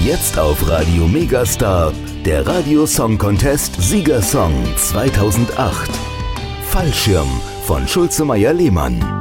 Jetzt auf Radio Megastar, der Radio Song Contest Siegersong 2008. Fallschirm von Schulze Meyer-Lehmann.